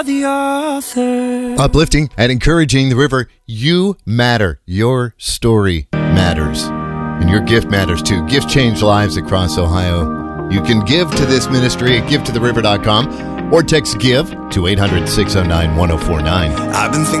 The author. Uplifting and encouraging the river. You matter. Your story matters. And your gift matters too. Gifts change lives across Ohio. You can give to this ministry at givetotheriver.com or text GIVE to 800-609-1049. I've been thinking